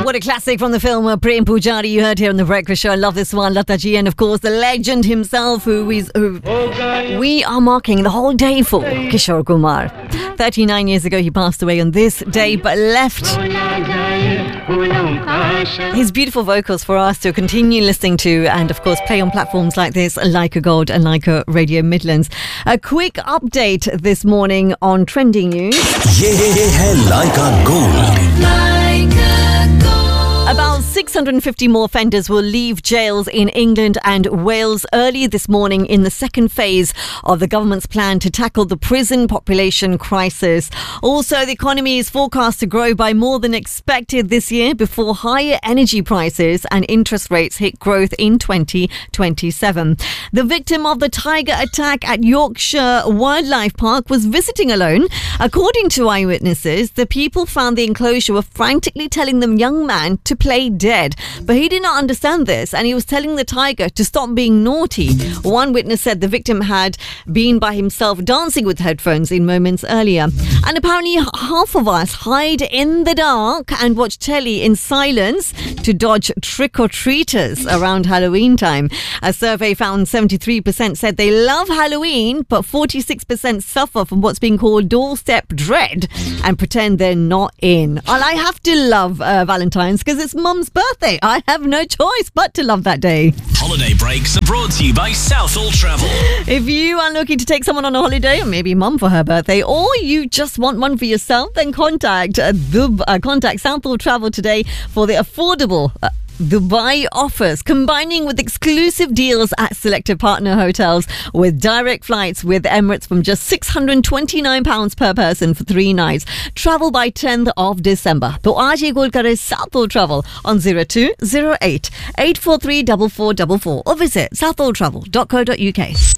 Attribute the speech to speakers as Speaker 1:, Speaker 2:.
Speaker 1: What a classic from the film Prem Pujari you heard here on The Breakfast Show. I love this one, Lata ji, and of course the legend himself who we are marking the whole day for, Kishore Kumar. 39 years ago he passed away on this day, but left his beautiful vocals for us to continue listening to and of course play on platforms like this, Like a Gold and Like a Radio Midlands. A quick update this morning on trending news.
Speaker 2: ये है Like a Gold.
Speaker 1: About 650 more offenders will leave jails in England and Wales early this morning in the second phase of the government's plan to tackle the prison population crisis. Also, the economy is forecast to grow by more than expected this year before higher energy prices and interest rates hit growth in 2027. The victim of the tiger attack at Yorkshire Wildlife Park was visiting alone. According to eyewitnesses, the people found the enclosure were frantically telling the young man to play dead, but he did not understand this and he was telling the tiger to stop being naughty. One witness said the victim had been by himself dancing with headphones in moments earlier. And apparently half of us hide in the dark and watch telly in silence to dodge trick-or-treaters around Halloween time. A survey found 73% said they love Halloween, but 46% suffer from what's being called doorstep dread and pretend they're not in. And I have to love Valentine's because it's Mum's birthday. I have no choice but to love that day.
Speaker 2: Holiday breaks are brought to you by Southall Travel.
Speaker 1: If you are looking to take someone on a holiday, or maybe Mum for her birthday, or you just want one for yourself, then contact Southall Travel today for the affordable Dubai offers, combining with exclusive deals at selected partner hotels with direct flights with Emirates from just £629 per person for 3 nights. Travel by 10th of December. तो आज ही call करें Southall Travel on 0208 843 4444 or visit southalltravel.co.uk.